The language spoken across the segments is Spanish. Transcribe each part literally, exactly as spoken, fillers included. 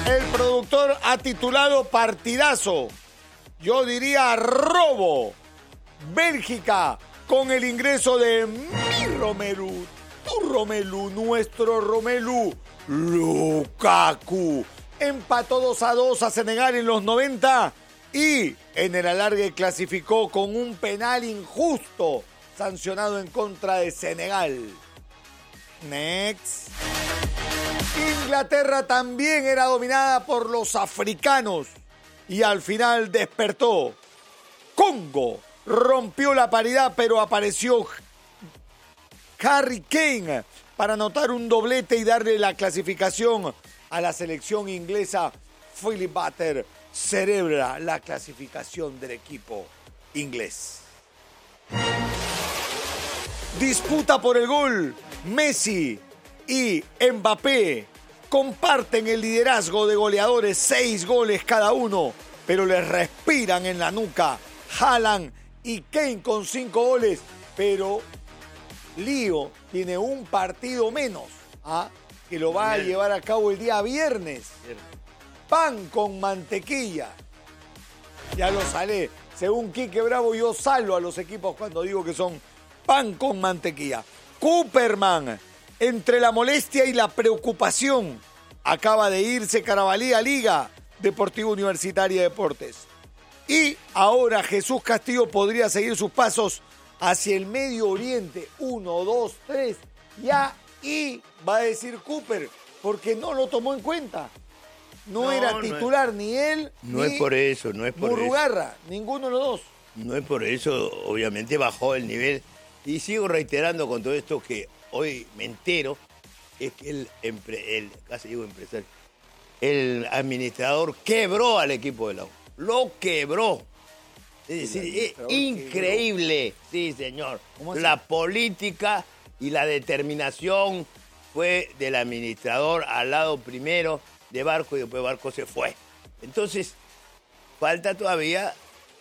el productor ha titulado partidazo. Yo diría robo. Bélgica con el ingreso de mi Romelu, tu Romelu, nuestro Romelu Lukaku. Empató dos a dos a Senegal en los noventa y en el alargue clasificó con un penal injusto sancionado en contra de Senegal. Next. Inglaterra también era dominada por los africanos y al final despertó. Congo rompió la paridad, pero apareció Harry Kane para anotar un doblete y darle la clasificación a la selección inglesa. Philip Butter celebra la clasificación del equipo inglés. Disputa por el gol. Messi y Mbappé comparten el liderazgo de goleadores, seis goles cada uno, pero les respiran en la nuca Haaland y Kane con cinco goles, pero Lío tiene un partido menos, ¿ah? que lo va a llevar a cabo el día viernes. Pan con mantequilla. Ya lo sale. Según Quique Bravo, yo salvo a los equipos cuando digo que son pan con mantequilla. Cooperman, entre la molestia y la preocupación, acaba de irse Carabalí a Liga Deportiva Universitaria de Deportes. Y ahora Jesús Castillo podría seguir sus pasos hacia el Medio Oriente. Uno, dos, tres, ya, y va a decir Cooper, porque no lo tomó en cuenta. No, no era titular no es, ni él, no ni es por eso, no es por Murugarra, eso. ninguno de los dos. No es por eso, obviamente bajó el nivel. Y sigo reiterando con todo esto que hoy me entero, es que el, el casi digo empresario, el administrador quebró al equipo de la U. Lo quebró. Es decir, es increíble. Quebró. Sí, señor. La política y la determinación fue del administrador al lado primero de Barco y después Barco se fue. Entonces, falta todavía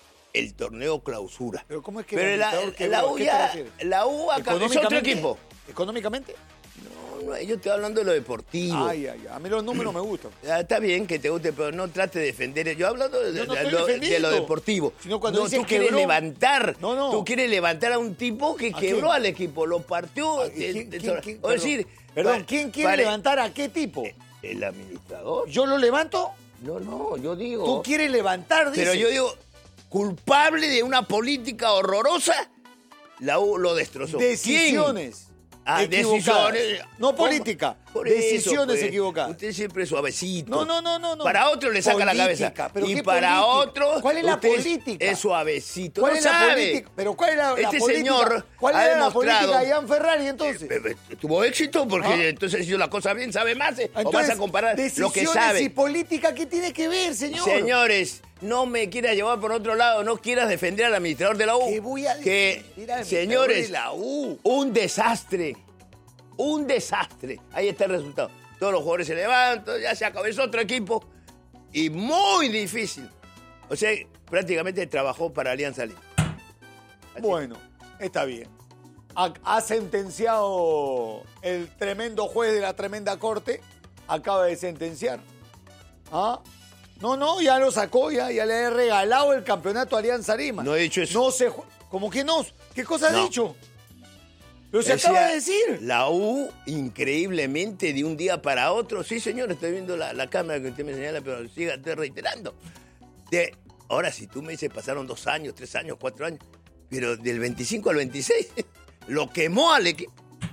el torneo clausura. Pero ¿cómo es que Pero la, la, U ya, la U acá es otro equipo. ¿Económicamente? No, no, yo estoy hablando de lo deportivo. Ay, ay, ay. A mí los números me gustan. Está bien que te guste, pero no trate de defender. Yo hablando de, no de, lo, de lo deportivo. Sino cuando no, tú quieres quebró, levantar. No, no. Tú quieres levantar a un tipo que quebró quién? al equipo, lo partió. ¿Quién, de, quién, de, quién, o decir, perdón, para, ¿quién quiere para, levantar a qué tipo? ¿El administrador? ¿Yo lo levanto? No, no, yo digo. ¿Tú quieres levantar? Dice. Pero yo digo, culpable de una política horrorosa, la U lo destrozó. Decisiones. ¿Quién? Ah, equivocadas. Decisiones. No política. Por decisiones eso, pues, equivocadas. Usted siempre es suavecito. No, no, no, no, no. Para otro le saca política, la cabeza. ¿pero y qué para política? otro. ¿Cuál es la usted política? Es suavecito. ¿Cuál no es la sabe. política? Pero ¿cuál es la, la este política? señor ¿Cuál ha era demostrado, la política de Ian Ferrari entonces? Eh, eh, tuvo éxito porque ¿Ah? entonces hizo la cosa bien, sabe más. Eh, Entonces, o vas a comparar lo que sabe. Y política, ¿qué tiene que ver, señor? Señores, no me quieras llevar por otro lado, no quieras defender al administrador de la U. ¿Qué voy a que, defender al señores, de la U? Un desastre. Un desastre. Ahí está el resultado. Todos los jugadores se levantan, ya se acabó, es otro equipo. Y muy difícil. O sea, prácticamente trabajó para Alianza Lima. Así. Bueno, está bien. Ha, ha sentenciado el tremendo juez de la tremenda corte. Acaba de sentenciar. ¿Ah? No, no, ya lo sacó, ya, ya le he regalado el campeonato a Alianza Lima. No he dicho eso. No se... ¿Cómo que no? ¿Qué cosa no. ha dicho? Pero se Decía, acaba de decir. La U, increíblemente, de un día para otro. Sí, señor, estoy viendo la, la cámara que usted me señala, pero siga, estoy reiterando. De, ahora, si tú me dices, pasaron dos años, tres años, cuatro años, pero del veinticinco al veintiséis, lo quemó al equipo.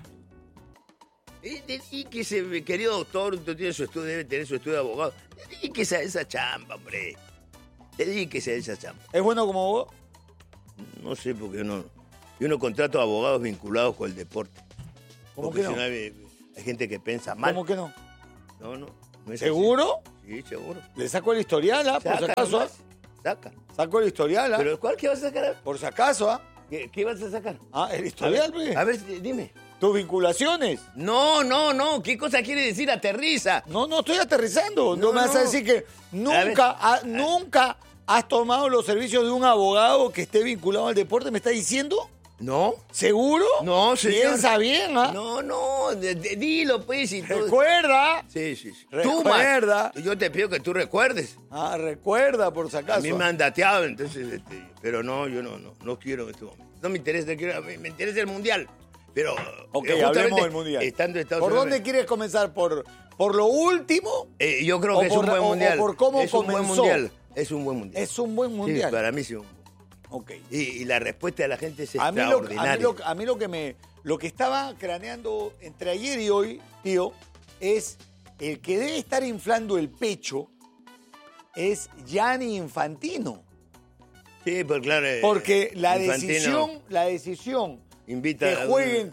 Dedíquese, querido doctor, usted tiene su estudio, debe tener su estudio de abogado. Dedíquese a esa chamba, hombre. Dedíquese a esa chamba. ¿Es bueno como abogado? No sé, porque no... Yo no contrato a abogados vinculados con el deporte. ¿Cómo Porque que no? Si no hay, hay gente que piensa mal. ¿Cómo que no? No, no. no es ¿Seguro? Así. Sí, seguro. Le saco el historial, ¿ah? Por si acaso. ¿Ah? Saca. Saco el historial, ¿ah? ¿Pero cuál que vas a sacar? Por si acaso, ¿ah? ¿Qué, qué vas a sacar? Ah, el historial, a ver, pues. a ver, dime. ¿Tus vinculaciones? No, no, no. ¿Qué cosa quiere decir aterriza? No, no estoy aterrizando. No, No, me vas no. a decir que nunca, ha, nunca has tomado los servicios de un abogado que esté vinculado al deporte. ¿Me está diciendo? ¿No? ¿Seguro? No, señor. Piensa bien, ¿ah? No, no, de, de, dilo pues. Y tú... Recuerda. Sí, sí, sí. Recuerda. Tú, yo te pido que tú recuerdes. Ah, recuerda por si acaso. A mí me han dateado, entonces, este, pero no, yo no, no, no quiero en este momento. No me interesa, quiero, me, me interesa el mundial. Pero, ok, pero hablemos del mundial. Estando Estados ¿Por Unidos, dónde quieres comenzar? ¿Por, por lo último? Eh, yo creo que es por, un buen o, mundial. O por cómo es comenzó. un buen mundial. Es un buen mundial. Es un buen mundial. Sí, para mí sí. Un... Ok. Y, y la respuesta de la gente es a mí lo, extraordinaria. a, mí lo, a mí lo que me, lo que estaba craneando entre ayer y hoy, tío, es el que debe estar inflando el pecho es Gianni Infantino. Sí, pues claro. Porque la Infantino decisión, la decisión invita que a... jueguen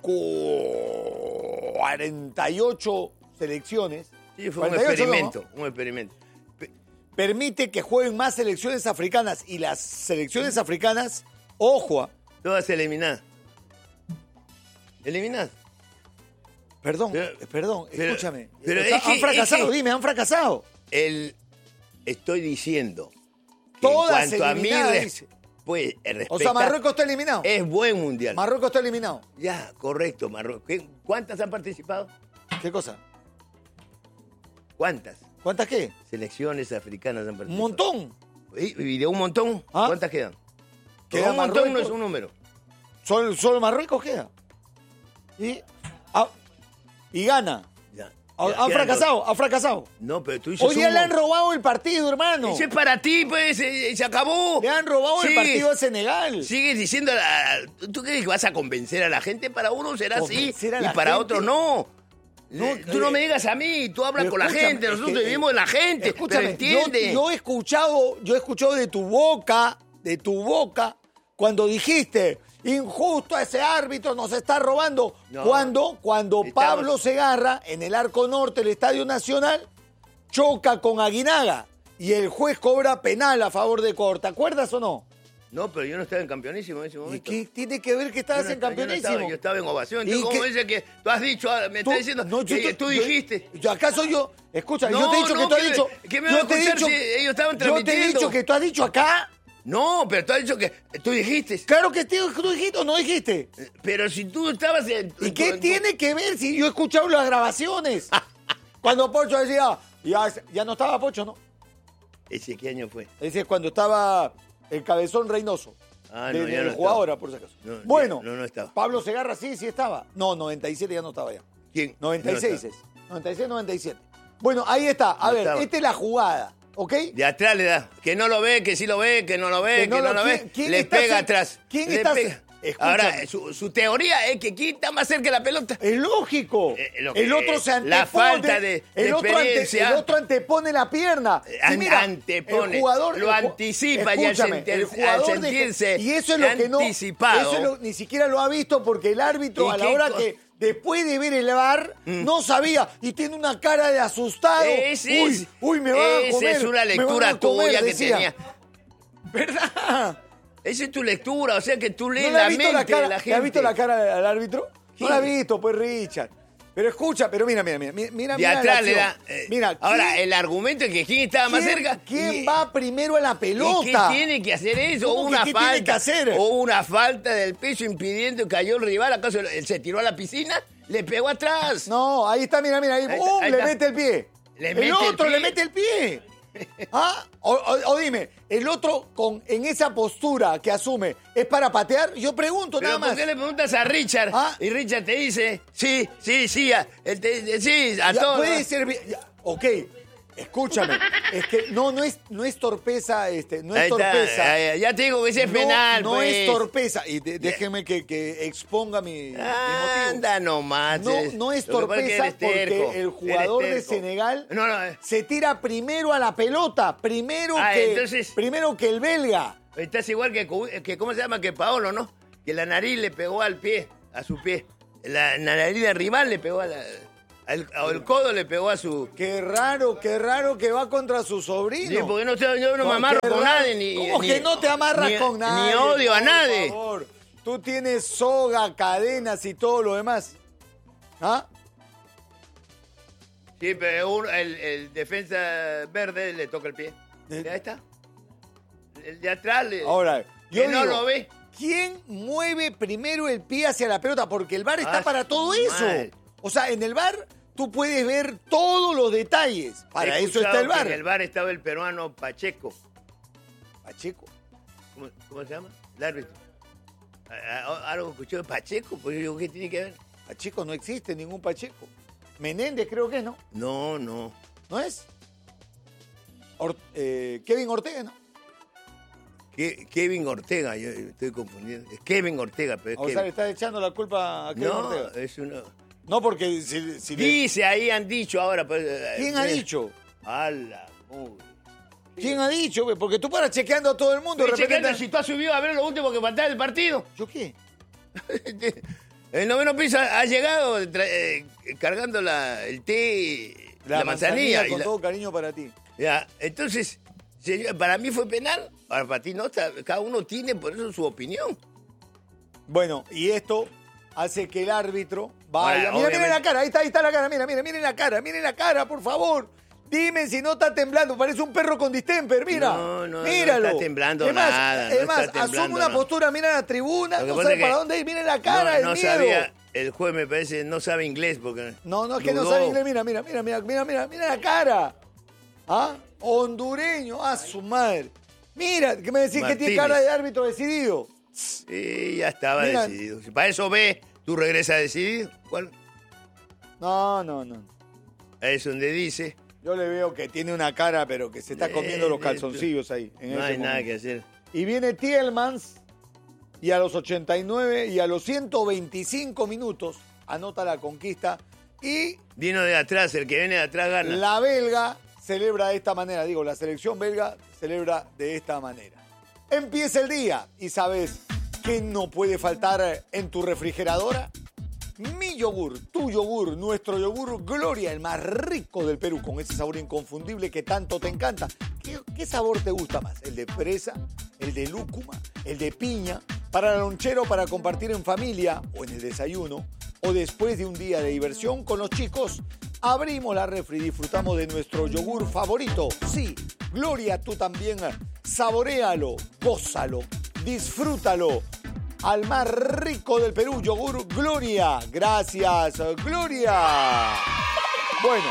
cuarenta y ocho selecciones. Sí, fue un cuarenta y ocho, experimento, ¿no? un experimento. Permite que jueguen más selecciones africanas y las selecciones africanas, ojo, Todas eliminadas. Eliminadas. perdón, Pero- perdón, pero- escúchame. pero Está- es que- han fracasado, es que- dime, han fracasado. El, estoy diciendo que Todas en cuanto a mí eliminadas, res- dice. pues, O respecta, sea, Marruecos está eliminado. es buen mundial. Marruecos está eliminado. Ya, correcto, Marruecos. ¿Qué- ¿Cuántas han participado? ¿Qué cosa? ¿Cuántas ¿Cuántas qué? selecciones africanas han Un participado? montón. ¿Y y de un montón? ¿Ah? ¿Cuántas quedan? Queda un montón no Marruecos. es un número. Solo, solo Marruecos queda. ¿Y? Ah, y gana. Ya, Ha- ya, han quedan fracasado, dos. han fracasado. No, pero tú dices Hoy día un le han mon- robado el partido, hermano. Ese es para ti, pues, se, se acabó. Le han robado el Sigues- partido a Senegal. Sigues diciendo, a la- ¿tú crees que vas a convencer a la gente? Para uno será así ¿Convencer a y la para gente? otro no. No, Eh, tú no eh, me digas a mí, tú hablas Pero con la escúchame, gente, es nosotros que, vivimos de la gente, Escúchame, pero entiende. Yo, yo he escuchado, yo he escuchado de tu boca, de tu boca, cuando dijiste, injusto ese árbitro nos está robando. No. Cuando, cuando Estamos- Pablo Segarra, en el Arco Norte del Estadio Nacional, choca con Aguinaga y el juez cobra penal a favor de Ecuador. ¿Te acuerdas o no? No, pero yo no estaba en campeonísimo en ese ¿Y momento. qué tiene que ver que Yo estabas no en estaba- yo no campeonísimo? estaba, yo estaba en ovación. ¿Y Entonces, ¿cómo qué? dice que tú has dicho, ah, me estás diciendo no, yo que te- tú yo- dijiste? yo- ¿Acaso yo? Escucha, No, yo te he dicho no, que tú has que me- dicho. que me yo van a te he escuchar dicho, si ellos estaban yo te he transmitiendo. dicho que tú has dicho acá. No, pero tú has dicho que tú dijiste. Claro que tío, tú dijiste o no dijiste. Pero si tú estabas en... ¿Y en- qué en- tiene que ver si yo he escuchado las grabaciones? Cuando Pocho decía, ya, ya no estaba Pocho, ¿no? ¿Ese qué año fue? Ese cuando estaba el cabezón Reynoso. Ah, de, no, ya de no jugadora, por si acaso. No, bueno, ya- no, no estaba. Pablo Segarra sí, sí estaba. No, noventa y siete ya no estaba ya. ¿Quién? noventa y seis No es. noventa y seis, noventa y siete. Bueno, ahí está. A No ver, estaba. esta es la jugada, ¿ok? De atrás le da. Que no lo ve, que sí lo ve, que no lo ve, Que que no no, lo- lo ¿quién- ve. quién Le está pega cer- atrás. quién Le está pega. cer- Escúchame. Ahora, su, su teoría es que quién está más cerca de la pelota. Es lógico. Eh, lo que- el otro se antepone. la falta de- de el, otro ante- experiencia. el otro antepone la pierna. Sí, An- mira, antepone, el jugador, lo el ju- anticipa y al escúchame, sentir- el al jugador de- sentirse y eso es lo que no. anticipado. Eso es lo- ni siquiera lo ha visto porque el árbitro ¿Y a la qué hora co- que después de ver el V A R no sabía y tiene una cara de asustado. Ese uy, es- uy, me van a esa comer. es una me van lectura a comer, tuya que decía. tenía. ¿Verdad? Esa es tu lectura, o sea que tú ¿No lees le has la visto mente la cara, de la gente. ¿Le has visto la cara al árbitro? Sí. No la has visto, pues, Richard. Pero escucha, pero mira, mira, mira, mira, De mira la atrás le da. acción. eh, Mira, ahora, ¿quién- el argumento es que quién estaba más quién- cerca. ¿Quién y- va primero a la ¿Y pelota? qué tiene que hacer eso? ¿Cómo O que una qué falta. tiene que hacer? O una falta del peso impidiendo que cayó el rival. ¿Acaso él se tiró a la piscina? Le pegó atrás. No, ahí está, mira, mira, ahí, Ahí está, ¡pum! ahí le está. mete el pie. Le el mete el otro pie. le mete el pie. ¿Ah? O, o- o dime, el otro con en esa postura que asume, ¿es para patear? Yo pregunto Pero nada ¿por más. qué le preguntas a Richard? Ah. Y Richard te dice, sí, sí, sí, a, él te- sí, a Ya, todos. puede ser bien. ya, ok, escúchame. Es que no, no es, no es torpeza, este, no es Ahí está, torpeza. ahí- ya te digo que ese es No, penal, no pues. es torpeza. Y de- déjeme que, que exponga mi, mi motivo. Anda nomás. No, es- no es lo que pasa que torpeza eres terco, porque el jugador eres de terco. Senegal No, no, eh, se tira primero a la pelota, primero, Ah, que, entonces- primero que el belga. estás igual que, Cu- que, ¿cómo se llama? Que Paolo, ¿no? Que la nariz le pegó al pie, a su pie. La, la nariz del rival le pegó a la... al- o el codo le pegó a su... Qué raro, qué raro que va contra su sobrino. Sí, porque no, estoy- yo no me Qué amarro con raro. nadie, ni... ¿Cómo ni- que no te amarras ni- con nadie? Ni odio a por nadie. favor? Tú tienes soga, cadenas y todo lo demás. ¿Ah? Sí, pero uno- el, el defensa verde le toca el pie. Eh. Ahí está. El de atrás le... Ahora, yo que no digo, lo ve. ¿Quién mueve primero el pie hacia la pelota? Porque el V A R está Ah, para todo eso. mal. O sea, en el V A R tú puedes ver todos los detalles. Para He eso está el escuchado V A que R. En el V A R estaba el peruano Pacheco. Pacheco. ¿Cómo, cómo se llama? El árbitro. A- a- Algo escuchó de Pacheco, pues yo digo, ¿qué tiene que ver? Pacheco no existe ningún Pacheco. Menéndez creo que es, ¿no? No, no. ¿No es? Or- eh, Kevin Ortega, ¿no? Ke- Kevin Ortega, yo estoy confundiendo. Es Kevin Ortega, pero es O sea, le Kevin. estás echando la culpa a Kevin No, Ortega. es uno. No, porque si, si le- Dice, ahí han dicho ahora. Pues, eh, ¿Quién ha eh, dicho? A la mugre. ¿Quién ha dicho? güey? Porque tú paras chequeando a todo el mundo. de Estoy repente- checando si tú has subido a ver lo último que faltaba del partido. ¿Yo qué? El noveno piso ha ha llegado tra- eh, cargando la, el té, la, manzanilla. y con la- todo cariño para ti. ya, entonces, señor, para mí fue penal. Ahora, para ti no, está- cada uno tiene por eso su opinión. Bueno, y esto hace que el árbitro vaya. Ahora, mira, mira obviamente- la cara, ahí está, ahí está la cara, mira, mira, miren la cara, miren la cara, por favor. Dime si no está temblando, parece un perro con distemper, mira. No, no, no míralo. está temblando es más, nada, no Es más, está temblando, asume una no. postura, mira la tribuna, Lo que no pasa sabe es que para dónde ir, miren la cara, no, el no miedo. sabía, el juez me parece no sabe inglés porque No, no, es que no dudó. sabe inglés, mira, mira, mira, mira, mira, mira, mira la cara. ¿Ah? Hondureño, a su madre. Mira, que me decís que tiene Martínez. cara de árbitro decidido. Sí, ya estaba Mira. decidido. Si para eso ve, tú regresas decidido. ¿Cuál? No, no, no. Es donde dice, Yo le veo que tiene una cara, pero que se está comiendo los calzoncillos ahí. en no ese hay nada momento. que hacer. Y viene Tielmans y a los ochenta y nueve y a los ciento veinticinco minutos anota la conquista y Vino de atrás, el que viene de atrás gana. la belga celebra de esta manera. Digo, la selección belga celebra de esta manera. Empieza el día y ¿sabes qué no puede faltar en tu refrigeradora? Mi yogur, tu yogur, nuestro yogur Gloria, el más rico del Perú, con ese sabor inconfundible que tanto te encanta. ¿Qué, qué sabor te gusta más? ¿El de fresa? ¿El de lúcuma? ¿El de piña? ¿Para lonchero, para compartir en familia o en el desayuno? ¿O después de un día de diversión con los chicos? Abrimos la refri y disfrutamos de nuestro yogur favorito. Sí, Gloria, tú también saboréalo, gózalo, disfrútalo. Al más rico del Perú, yogur Gloria. Gracias, Gloria. Bueno.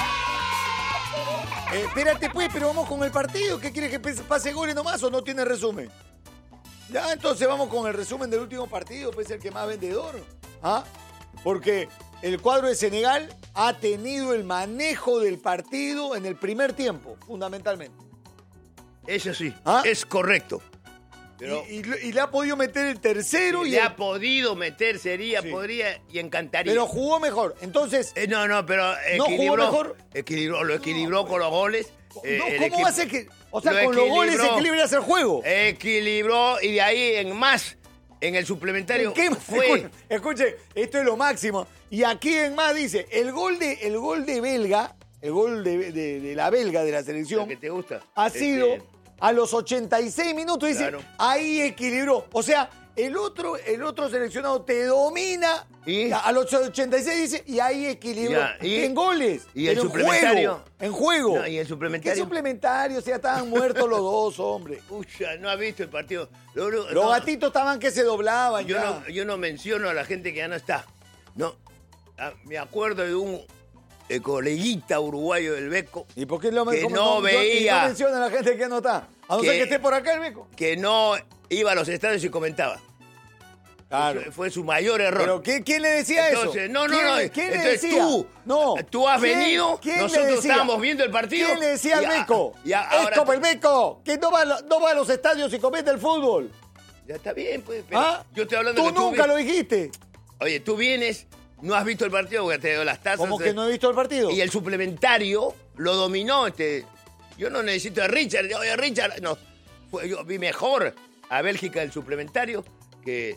Eh, espérate pues, pero vamos con el partido. ¿Qué quieres que pase goles nomás o no tiene resumen? Ya, entonces vamos con el resumen del último partido, pues el que más vendedor. ¿Ah? Porque el cuadro de Senegal ha tenido el manejo del partido en el primer tiempo, fundamentalmente. Eso sí, ¿Ah? es correcto. Pero Y, y- y le ha podido meter el tercero si y le el- ha podido meter, sería, Sí. podría y encantaría. pero jugó mejor. Entonces, Eh, no, no, pero ¿No jugó equilibró. mejor? equilibró lo equilibró con los goles. eh, no, el ¿cómo equipo- va a ser que...? O sea, lo con los goles equilibró. equilibras el juego. Equilibró y de ahí en más, en el suplementario, ¿Qué? fue... Escuche, escuche, esto es lo máximo. Y aquí en más dice, el gol de, el gol de belga, el gol de, de- de la belga de la Lo selección, que te gusta. ha Este, sido a los ochenta y seis minutos. Dice, Claro. ahí equilibró. O sea, el otro, el otro seleccionado te domina. ¿Y? A los ochenta y seis dice, y ahí equilibró. Ya, ¿y? En goles. ¿Y el pero en suplementario? juego, en juego. No, ¿y el suplementario? ¿Qué suplementario? O sea, estaban muertos los dos, hombre. Pucha, no ha visto el partido. Lo único- Los no, gatitos estaban que se doblaban yo, ya. no, yo no menciono a la gente que ya no está. No. Ah, me acuerdo de un eh, coleguita uruguayo del Beco ¿Y por qué lo que cómo no y veía. no menciona a la gente que no está? A no Que- ser que esté por acá el Beco. que no iba a los estadios y comentaba. Claro. Fue, fue su mayor error. ¿Pero qué- quién le decía Entonces, eso? no, no, ¿Quién, no. le- ¿Quién le Entonces decía? tú, no. tú has ¿Quién- venido, quién le nosotros decía? estábamos viendo el partido. ¿Quién le decía al y a- Beco? y a- es ahora como tú- el Beco, que no va, a lo- no va a los estadios y comete el fútbol. Ya está bien, pues. Pero ¿Ah? yo estoy hablando Tú que tú nunca vi- lo dijiste. Oye, tú vienes, no has visto el partido porque te doy las tazas. ¿Cómo eh, que no he visto el partido? Y el suplementario lo dominó. Este, yo no necesito a Richard. Oye, Richard, no. Fue- yo vi mejor a Bélgica el suplementario que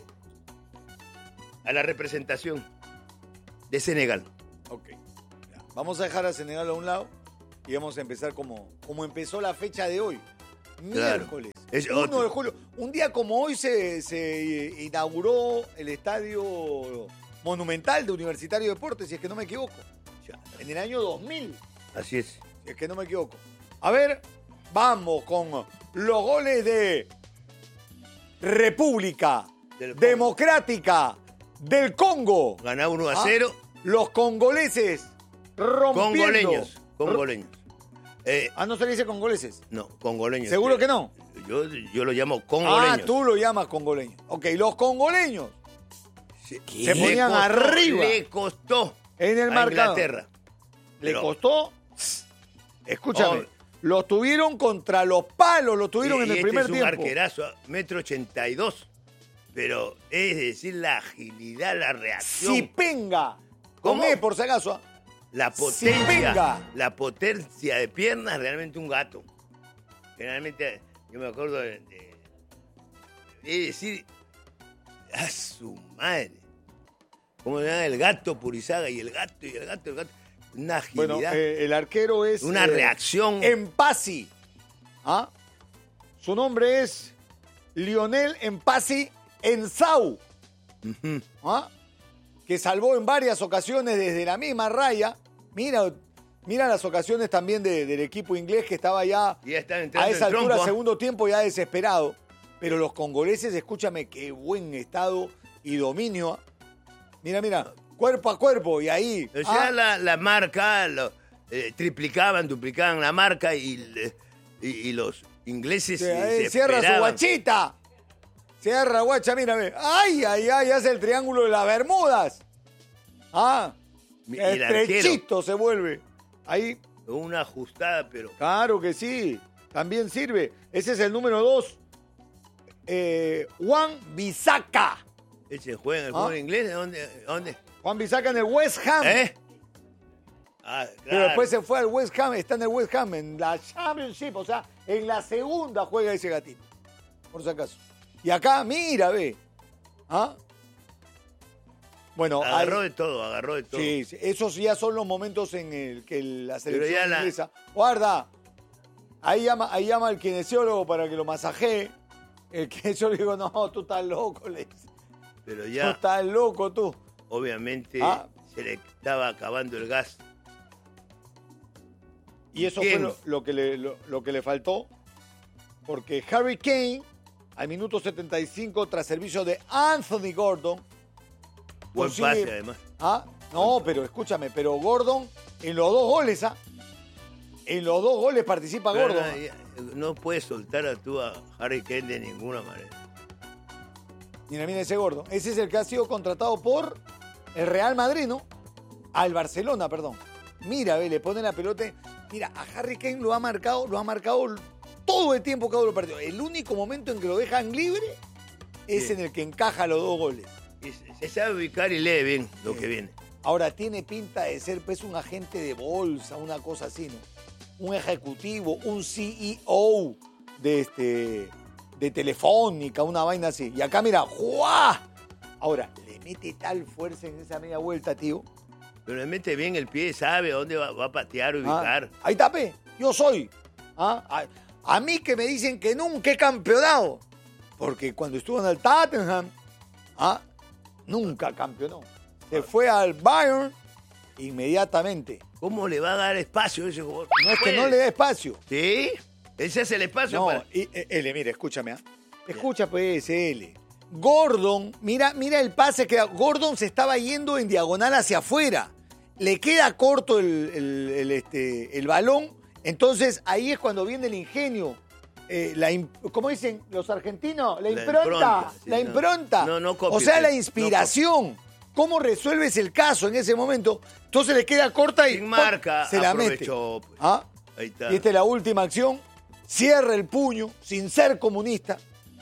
a la representación de Senegal. Ok. Ya. Vamos a dejar a Senegal a un lado y vamos a empezar como, como empezó la fecha de hoy. Claro. Miércoles, Es uno otro. de julio. Un día como hoy se, se inauguró el estadio monumental de Universitario de Deportes, si es que no me equivoco. Ya, En el año dos mil, así es. si es que no me equivoco. A ver, vamos con los goles de República Del Congo. Democrática del Congo. Ganaba uno a ¿Ah? cero. Los congoleses rompiendo. Congoleños. Congoleños. Eh, Ah, ¿no se le dice congoleses? no, congoleños. ¿Seguro que no? Yo, yo lo llamo congoleños. Ah, tú lo llamas congoleños. Ok, los congoleños Se, se ponían costó, arriba. Le costó en el a marcador. Inglaterra. Le Pero- costó. Escúchame. Oh. Los tuvieron contra los palos, los tuvieron Y en el este primer es un tiempo. arquerazo, metro ochenta y dos. Pero es decir, la agilidad, la reacción, Zipenga. ¿Cómo? Con E, por si acaso. ¿ah? la Zipenga. potencia, la potencia de piernas, realmente un gato. Generalmente, yo me acuerdo de, de- es decir, a su madre. ¿Cómo se llama? El gato Purizaga y el gato y el gato, el gato. Una agilidad, Bueno, eh, el arquero es... una eh, reacción. Empasi. ¿Ah? Su nombre es Lionel Empasi Ensau. Ujú. ¿Ah? Que salvó en varias ocasiones desde la misma raya. Mira, mira las ocasiones también de- del equipo inglés que estaba ya Y ya están a entrando esa en altura, trompo, ¿ah? segundo tiempo, ya desesperado. Pero los congoleses, escúchame, qué buen estado y dominio. ¿ah? Mira, mira, cuerpo a cuerpo y ahí. O sea, ¿ah? la, la marca, lo, eh, triplicaban, duplicaban la marca y, le- y, y los ingleses Sí, se, ahí se cierra su esperaban. guachita. Cierra guacha, mira, ve. Ay, ay, ay, hace el triángulo de las Bermudas. Ah, Y el estrechito se vuelve. Ahí, Una ajustada, pero claro que sí. También sirve. Ese es el número dos. Eh, Juan Bisaca. ese juega en el ¿Ah? fútbol inglés. ¿De dónde? ¿Dónde? Juan Bisaca en el West Ham. ¿Eh? Ah, Pero claro. después se fue al West Ham, está en el West Ham, en la Championship, o sea, en la segunda juega ese gatito, por si acaso. Y acá, mira, ve. ¿Ah? Bueno, Agarró ahí- de todo, agarró de todo. sí, sí, esos ya son los momentos en el que la selección ya la- inglesa... Guarda, ahí llama, ahí llama al kinesiólogo para que lo masajee. El kinesiólogo le digo, no, tú estás loco, le dice. Pero Tú ya, estás loco, tú. obviamente, Ah. se le estaba acabando el gas. Y eso ¿Quién? fue lo, lo que le, lo, lo que le faltó, porque Harry Kane, al minuto setenta y cinco, tras servicio de Anthony Gordon, Buen consigue- pase, además. Ah, no, pero escúchame, pero Gordon, en los dos goles, ¿ah? En los dos goles participa Pero Gordon. no, ya- no puedes soltar a tú a Harry Kane de ninguna manera. Mira, mira ese Gordon. Ese es el que ha sido contratado por el Real Madrid, ¿no? Al Barcelona, perdón. Mira, ve, le pone la pelota. Mira, a Harry Kane lo ha marcado, lo ha marcado todo el tiempo que ha dado los partidos. El único momento en que lo dejan libre es Sí. en el que encaja los dos goles. Y se, se sabe ubicar y lee bien lo Sí. que viene. Ahora, tiene pinta de ser pues un agente de bolsa, una cosa así, ¿no? Un ejecutivo, un C E O de, este, de Telefónica, una vaina así. Y acá, mira, ¡juá! Ahora, le mete tal fuerza en esa media vuelta, tío. Pero le mete bien el pie, sabe a dónde va, va a patear, Ah, ubicar. ahí tapé, yo soy. Ah, A, a mí que me dicen que nunca he campeonado. Porque cuando estuvo en el Tottenham, ah, nunca campeonó. Se fue al Bayern inmediatamente. ¿Cómo le va a dar espacio a ese jugador? No es que puede. no le dé espacio. ¿Sí? Él se hace el espacio No, para... y, eh, L, mira, escúchame. ¿ah? Escucha, pues, L. Gordon, mira, mira el pase que da. Gordon se estaba yendo en diagonal hacia afuera. Le queda corto el, el- el, este, el balón. Entonces, ahí es cuando viene el ingenio. Eh, la, im- ¿Cómo dicen los argentinos? La La impronta. impronta, sí, la no. impronta. No, no o copy sea, la paste, no inspiración. ¿Cómo resuelves el caso en ese momento? Entonces le queda corta y Sin ¡pum! marca, se la mete. aprovechó, pues. ¿Ah? Ahí está. Y esta es la última acción. Cierra el puño, sin ser comunista.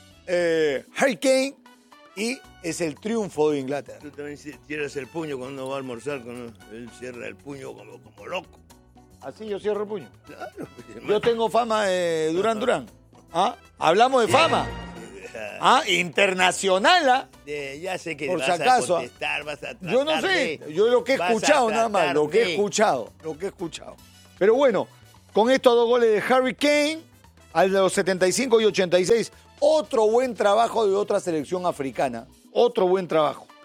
Eh, Harry Kane. Y es el triunfo de Inglaterra. Tú también ci- cierras el puño cuando uno va a almorzar. Cuando él cierra el puño como, como loco. Así yo cierro el puño. Claro. pues, Yo tengo fama de Durán Durán. ¿Ah? Hablamos de fama. ¿Ah? Internacional. ¿Ah? Eh, ya sé que Por vas si acaso, a contestar, vas a tratar Yo no sé. de- Yo lo que he vas a escuchado nada más. tratar Lo que he de- escuchado. Lo que he escuchado. Pero bueno, con estos dos goles de Harry Kane, al de los setenta y cinco y ochenta y seis, otro buen trabajo de otra selección africana. Otro buen trabajo.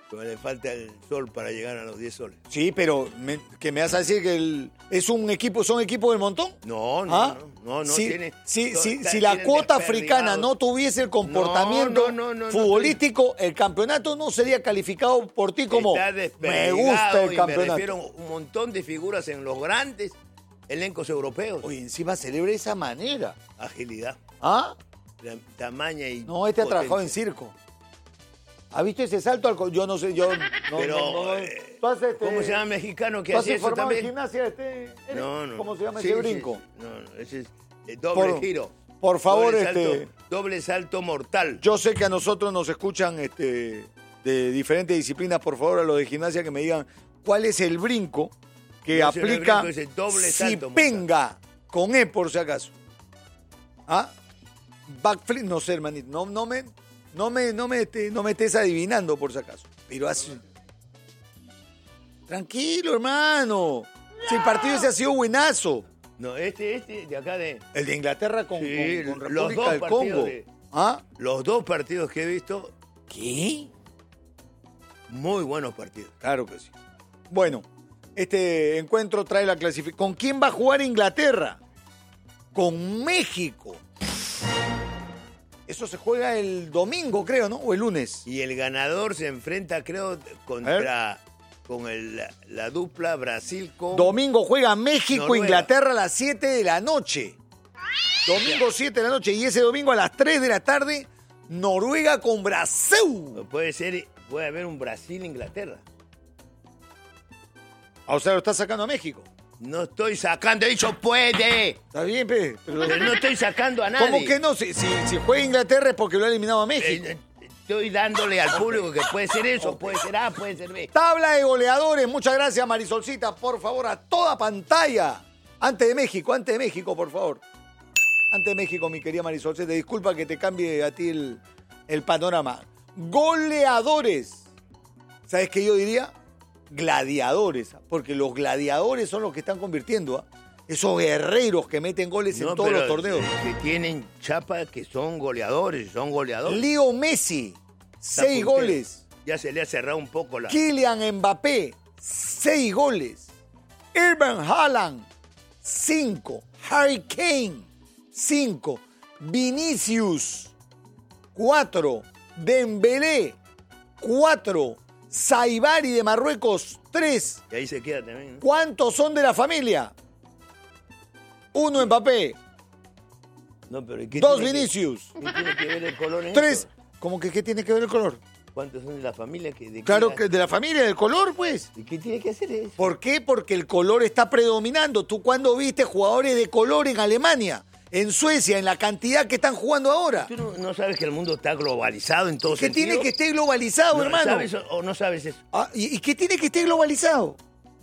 Pero le falta el sol para llegar a los diez soles. Sí, pero me, que me vas a decir que el, es un equipo, son equipos del montón. No, no, ¿Ah? no, no, no si, tiene. Si, no, si, está, si la cuota africana desperdigado. no tuviese el comportamiento no, no, no, no, futbolístico, el campeonato no sería calificado por ti como Está me gusta el y campeonato. Me refiero a un montón de figuras en los grandes elencos europeos. Oye, encima celebra de esa manera. Agilidad, ¿Ah? la tamaña y. No, este ha potencia. trabajado en circo. ¿Ha visto ese salto al co- Yo no sé, yo. No, Pero, no, no, no. eh, ¿Tú has, este, ¿Cómo se llama mexicano que ¿tú has hace eso informado en también? gimnasia? Este, eres? No, no. ¿Cómo se llama Sí, ese sí, brinco? sí. No, no, ese es el doble Por- giro. por favor, doble este- Salto, doble salto mortal. Yo sé que a nosotros nos escuchan este, de diferentes disciplinas. Por favor, a los de gimnasia que me digan cuál es el brinco que No sé, el aplica brinco es el doble si salto mortal. penga con E, por si acaso. ¿Ah? Backflip, no sé, hermanito. No, no me, no me, no me, este, no me estés adivinando, por si acaso. Pero hace... Tranquilo, hermano. Si el partido ese ha sido buenazo. No, este, este de acá de. El de Inglaterra con, Sí, con- con los República dos del partidos Congo. de- ¿Ah? Los dos partidos que he visto, ¿Qué? muy buenos partidos. Claro que sí. Bueno, este encuentro trae la clasificación. ¿Con quién va a jugar Inglaterra? Con México. Eso se juega el domingo, creo, ¿no? O el lunes. Y el ganador se enfrenta, creo, contra con el- la, la dupla Brasil con. Domingo juega México, Noruega. Inglaterra a las siete de la noche. Domingo siete de la noche. Y ese domingo a las tres de la tarde, Noruega con Brasil. Puede ser, puede haber un Brasil-Inglaterra. O sea, lo está sacando a México. No estoy sacando, he dicho puede. Está bien, pe, pero... Pero no estoy sacando a nadie. ¿Cómo que no? Si, si, si juega Inglaterra es porque lo ha eliminado a México. Eh, Estoy dándole al público que puede ser eso, puede ser A, puede ser B. Tabla de goleadores. Muchas gracias, Marisolcita. Por favor, a toda pantalla. Antes de México, antes de México, por favor. Antes de México, mi querida Marisolcita. Disculpa que te cambie a ti el, el panorama. Goleadores. ¿Sabes qué yo diría? Gladiadores. Porque los gladiadores son los que están convirtiendo. ¿ah? Esos guerreros que meten goles en No, todos pero los torneos. Que tienen chapa, que son goleadores, son goleadores. Leo Messi, Está seis puntero. goles. Ya se le ha cerrado un poco la... Kylian Mbappé, seis goles. Erling Haaland, cinco. Harry Kane, cinco. Vinicius, cuatro. Dembélé, cuatro. Saibari de Marruecos, tres. Y ahí se queda también, ¿no? ¿Cuántos son de la familia? Uno Mbappé, No, pero ¿y qué dos tiene que- Vinicius, ¿Qué tiene que ver el color en tres. eso? ¿Cómo que qué tiene que ver el color? ¿Cuántos son de la familia? Que, de Claro qué- que de la familia, del color, pues. ¿Y qué tiene que hacer eso? ¿Por qué? Porque el color está predominando. ¿Tú cuándo viste jugadores de color en Alemania, en Suecia, en la cantidad que están jugando ahora? ¿Tú no, no sabes que el mundo está globalizado en todo ¿Qué sentido? tiene que estar globalizado, No, hermano? ¿Sabes o, o no sabes eso? Ah, ¿y, y qué tiene que estar globalizado?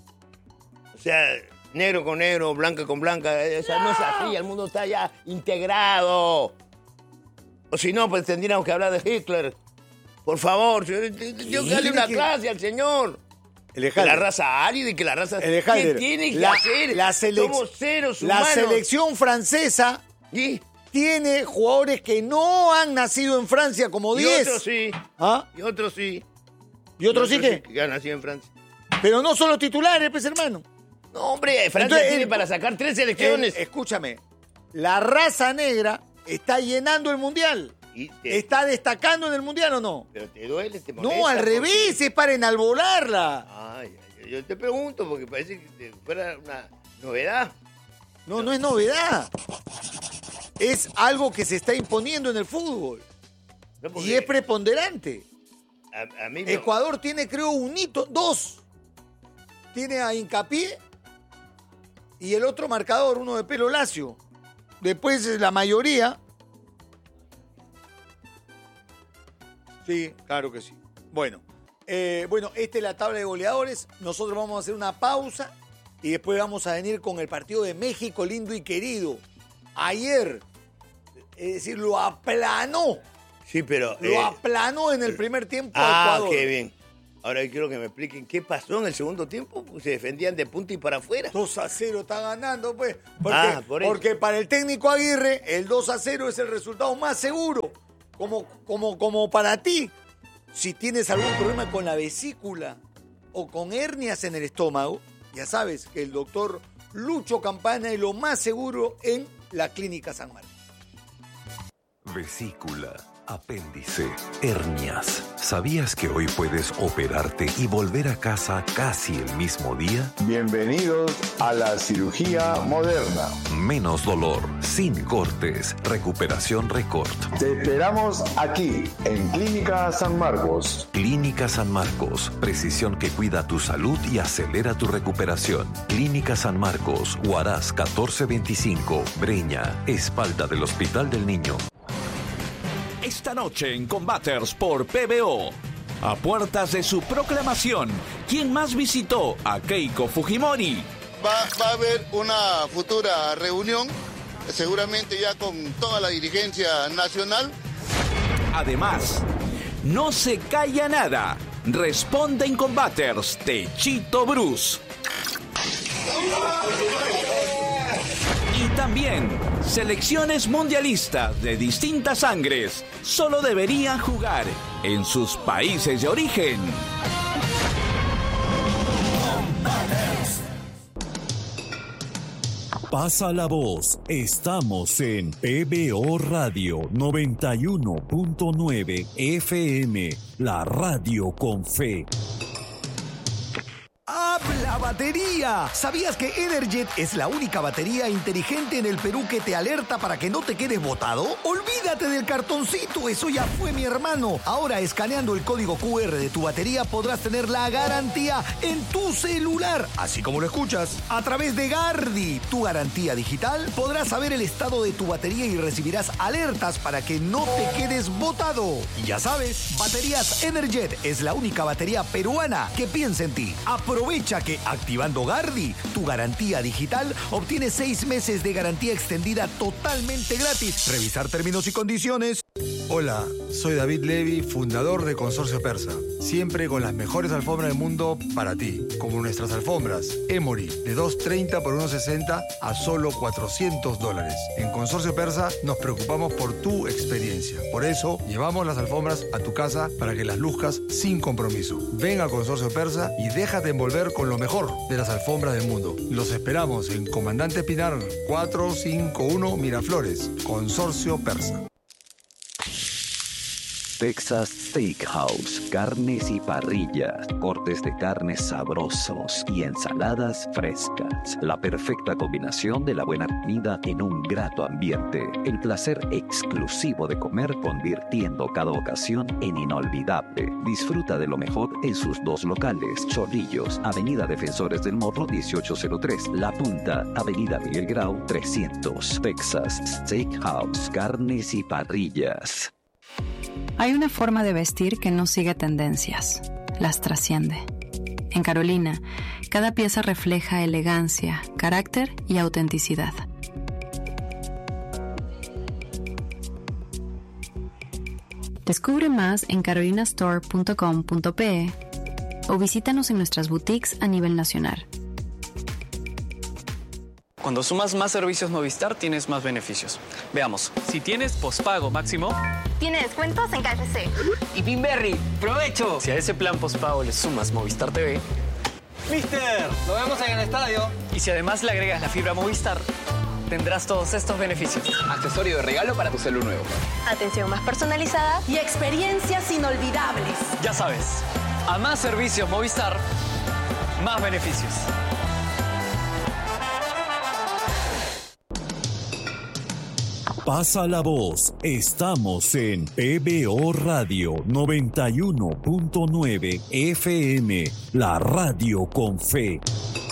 O sea, negro con negro, blanca con blanca, o sea, no es así, el mundo está ya integrado. O si no, pues tendríamos que hablar de Hitler. Por favor, yo, yo que darle una que- clase al señor. El Que la raza aria y que la raza... El ¿Qué tiene que la, hacer? la selec- Somos seres la humanos. selección francesa Y, tiene jugadores que no han nacido en Francia, como y diez. otros sí. ¿Ah? Y otros sí. ¿Y otros sí que? Que han nacido en Francia. Pero no son los titulares, pues, hermano. No, hombre, Francia Entonces, tiene el- para sacar tres El- selecciones. escúchame, la raza negra está llenando el mundial. Y te- ¿Está destacando en el mundial o no? Pero te duele, te molesta. No, al porque- revés, es para enalbolarla. Ay, ay, yo te pregunto porque parece que te- fuera una novedad. No, no es novedad. Es algo que se está imponiendo en el fútbol. No, porque Y es preponderante. a, a mí me- Ecuador tiene, creo, un hito, dos. Tiene a Hincapié y el otro marcador, uno de pelo lacio. Después la mayoría. Sí, claro que sí. Bueno, eh, bueno, esta es la tabla de goleadores. Nosotros vamos a hacer una pausa y después vamos a venir con el partido de México, lindo y querido. Ayer, es decir, lo aplanó. Sí, pero... Lo eh, aplanó en el primer tiempo a ah, Ecuador. qué bien. Ahora yo quiero que me expliquen qué pasó en el segundo tiempo. Pues se defendían de punta y para afuera. dos a cero está ganando, pues. Porque, Ah, por eso. porque para el técnico Aguirre, el dos a cero es el resultado más seguro. Como, como, como para ti. Si tienes algún problema con la vesícula o con hernias en el estómago, ya sabes que el doctor Lucho Campana es lo más seguro en la Clínica San Marcos. Vesícula, apéndice, hernias. ¿Sabías que hoy puedes operarte y volver a casa casi el mismo día? Bienvenidos a la cirugía moderna. Menos dolor, sin cortes, recuperación récord. Te esperamos aquí, en Clínica San Marcos. Clínica San Marcos, precisión que cuida tu salud y acelera tu recuperación. Clínica San Marcos, Huaraz catorce veinticinco, Breña, espalda del Hospital del Niño. Esta noche en Combaters por P B O. A puertas de su proclamación, ¿quién más visitó a Keiko Fujimori? Va, va a haber una futura reunión, seguramente ya con toda la dirigencia nacional. Además, no se calla nada. Responde en Combaters de Chito Bruce. Y también, selecciones mundialistas de distintas sangres solo deberían jugar en sus países de origen. Pasa la voz, estamos en P B O Radio noventa y uno punto nueve F M, la radio con fe. ¡Habla batería! ¿Sabías que Energet es la única batería inteligente en el Perú que te alerta para que no te quedes botado? Olvídate del cartoncito, eso ya fue, mi hermano. Ahora, escaneando el código Q R de tu batería, podrás tener la garantía en tu celular, así como lo escuchas. A través de Gardi, tu garantía digital, podrás saber el estado de tu batería y recibirás alertas para que no te quedes botado. Y ya sabes, Baterías Energet es la única batería peruana que piensa en ti. Aprovecha que activando Gardi, tu garantía digital, obtienes seis meses de garantía extendida totalmente gratis. Revisar términos y condiciones. Hola, soy David Levy, fundador de Consorcio Persa. Siempre con las mejores alfombras del mundo para ti, como nuestras alfombras Emory de dos treinta por uno sesenta a solo cuatrocientos dólares. En Consorcio Persa nos preocupamos por tu experiencia. Por eso llevamos las alfombras a tu casa para que las luzcas sin compromiso. Ven a Consorcio Persa y déjate envolver con lo mejor de las alfombras del mundo. Los esperamos en Comandante Pinar cuatrocientos cincuenta y uno Miraflores. Consorcio Persa. Texas Steakhouse, carnes y parrillas, cortes de carnes sabrosos y ensaladas frescas. La perfecta combinación de la buena comida en un grato ambiente. El placer exclusivo de comer convirtiendo cada ocasión en inolvidable. Disfruta de lo mejor en sus dos locales. Chorrillos, Avenida Defensores del Morro dieciocho cero tres. La Punta, Avenida Miguel Grau trescientos. Texas Steakhouse, carnes y parrillas. Hay una forma de vestir que no sigue tendencias, las trasciende. En Carolina, cada pieza refleja elegancia, carácter y autenticidad. Descubre más en carolina store punto com punto pe o visítanos en nuestras boutiques a nivel nacional. Cuando sumas más servicios Movistar, tienes más beneficios. Veamos. Si tienes pospago máximo, tiene descuentos en K F C. Y Pinberry, ¡provecho! Si a ese plan pospago le sumas Movistar T V, ¡Mister! ¡Lo vemos en el estadio! Y si además le agregas la fibra Movistar, tendrás todos estos beneficios. Accesorio de regalo para tu celu nuevo. Atención más personalizada y experiencias inolvidables. Ya sabes, a más servicios Movistar, más beneficios. Pasa la voz, estamos en P B O Radio noventa y uno punto nueve F M, la radio con fe.